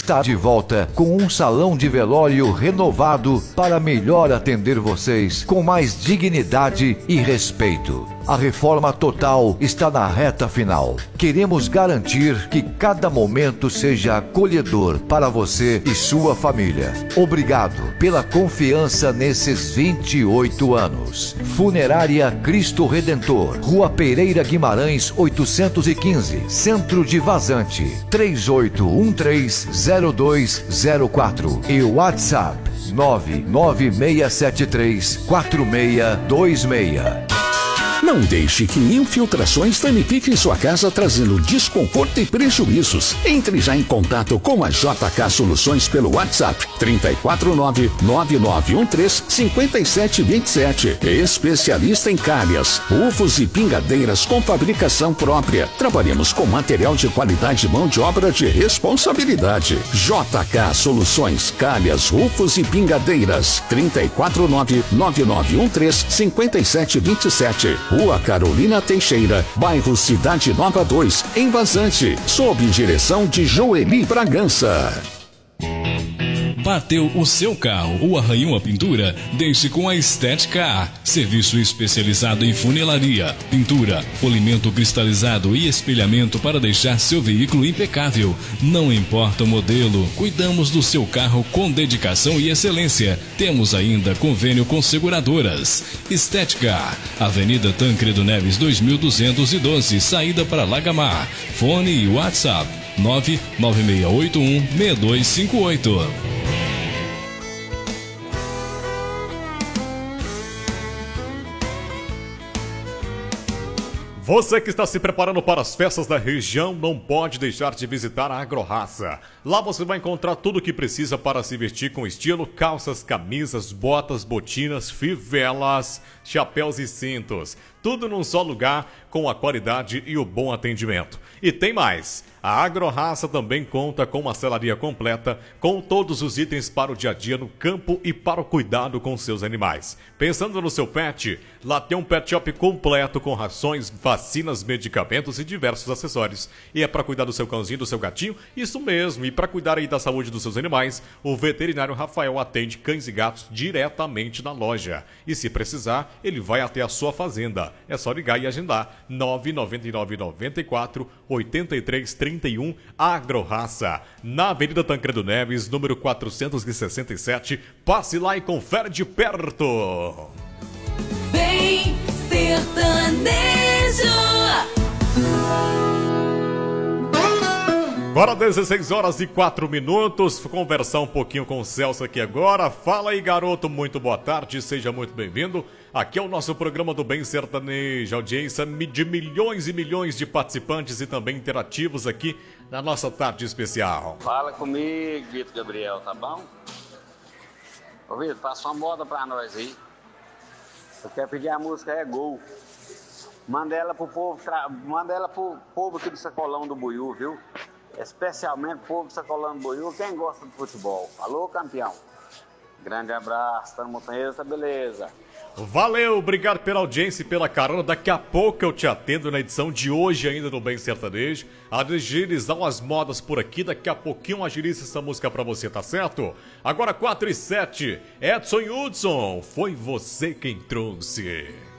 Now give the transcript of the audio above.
está de volta com um salão de velório renovado para melhor atender vocês com mais dignidade e respeito. A reforma total está na reta final. Queremos garantir que cada momento seja acolhedor para você e sua família. Obrigado pela confiança nesses 28 anos. Funerária Cristo Redentor, Rua Pereira Guimarães 815, Centro de Vazante, 38130204 e WhatsApp 996734626. Não deixe que infiltrações danifiquem sua casa, trazendo desconforto e prejuízos. Entre já em contato com a JK Soluções pelo WhatsApp 349-9913-5727. Especialista em calhas, rufos e pingadeiras com fabricação própria. Trabalhamos com material de qualidade e mão de obra de responsabilidade. JK Soluções, calhas, rufos e pingadeiras. 349-9913-5727. Rua Carolina Teixeira, bairro Cidade Nova 2, em Vazante, sob direção de Joeli Bragança. Bateu o seu carro ou arranhou a pintura? Deixe com a Estética. Serviço especializado em funilaria, pintura, polimento cristalizado e espelhamento para deixar seu veículo impecável. Não importa o modelo, cuidamos do seu carro com dedicação e excelência. Temos ainda convênio com seguradoras. Estética, Avenida Tancredo Neves 2212, saída para Lagamar. Fone e WhatsApp 996816258. Você que está se preparando para as festas da região não pode deixar de visitar a Agroraça. Lá você vai encontrar tudo o que precisa para se vestir com estilo: calças, camisas, botas, botinas, fivelas, chapéus e cintos. Tudo num só lugar, com a qualidade e o bom atendimento. E tem mais! A Agroraça também conta com uma selaria completa, com todos os itens para o dia a dia no campo e para o cuidado com seus animais. Pensando no seu pet, lá tem um pet shop completo com rações, vacinas, medicamentos e diversos acessórios. E é para cuidar do seu cãozinho, do seu gatinho? Isso mesmo! E para cuidar aí da saúde dos seus animais, o veterinário Rafael atende cães e gatos diretamente na loja. E se precisar, ele vai até a sua fazenda. É só ligar e agendar. 99994-8331 Agroraça, na Avenida Tancredo Neves, número 467. Passe lá e confere de perto. Vem sertanejo. Agora 16h04. Vou conversar um pouquinho com o Celso aqui agora. Fala aí, garoto, muito boa tarde, seja muito bem-vindo. Aqui é o nosso programa do Bem Sertanejo, audiência de milhões e milhões de participantes e também interativos aqui na nossa tarde especial. Fala comigo, Vitor Gabriel, tá bom? Ô Vitor, passa uma moda pra nós aí. Eu quero pedir a música É Gol. Manda ela pro povo, manda ela pro povo aqui do Sacolão do Buiú, viu? Especialmente pro povo do Sacolão do Buiú, quem gosta de futebol. Alô, campeão. Grande abraço, tá no Montanheiro, tá beleza. Valeu, obrigado pela audiência e pela carona. Daqui a pouco eu te atendo na edição de hoje ainda no Bem Sertanejo. Agilizar umas modas por aqui, daqui a pouquinho eu agilizo essa música pra você, tá certo? Agora 4h07, Edson Hudson, foi você quem trouxe.